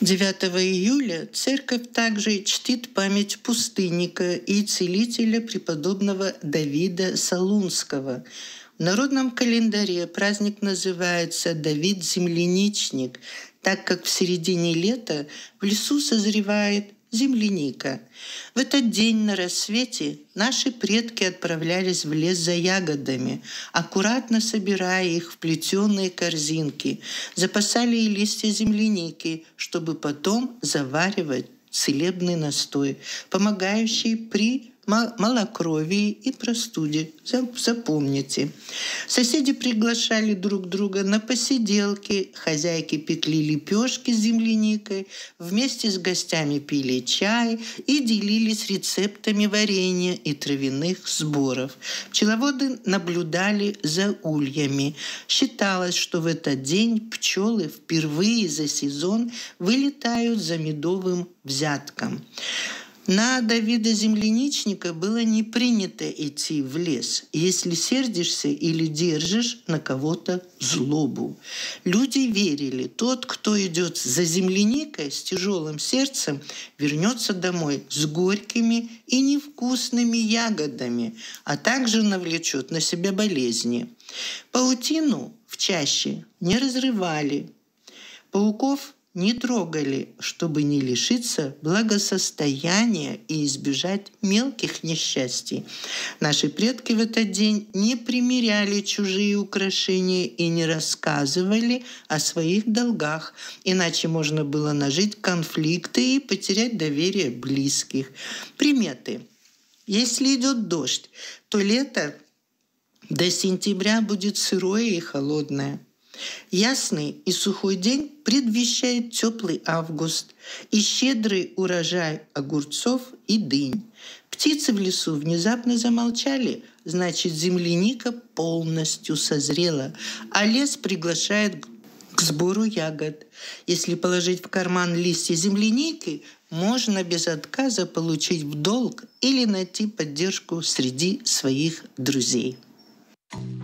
9 июля церковь также чтит память пустынника и целителя преподобного Давида Солунского. В народном календаре праздник называется «Давид-земляничник», так как в середине лета в лесу созревает земляника. В этот день на рассвете наши предки отправлялись в лес за ягодами, аккуратно собирая их в плетеные корзинки, запасали и листья земляники, чтобы потом заваривать целебный настой, помогающий при малокровии и простуде. Запомните. Соседи приглашали друг друга на посиделки, хозяйки пекли лепешки с земляникой, вместе с гостями пили чай и делились рецептами варенья и травяных сборов. Пчеловоды наблюдали за ульями. Считалось, что в этот день пчелы впервые за сезон вылетают за медовым взятком. На Давида Земляничника было не принято идти в лес, если сердишься или держишь на кого-то злобу. Люди верили, тот, кто идет за земляникой с тяжелым сердцем, вернется домой с горькими и невкусными ягодами, а также навлечет на себя болезни. Паутину в чаще не разрывали, пауков не трогали, чтобы не лишиться благосостояния и избежать мелких несчастий. Наши предки в этот день не примеряли чужие украшения и не рассказывали о своих долгах, иначе можно было нажить конфликты и потерять доверие близких. Приметы. Если идет дождь, то лето до сентября будет сырое и холодное. Ясный и сухой день предвещает теплый август и щедрый урожай огурцов и дынь. Птицы в лесу внезапно замолчали, значит, земляника полностью созрела, а лес приглашает к сбору ягод. Если положить в карман листья земляники, можно без отказа получить в долг или найти поддержку среди своих друзей.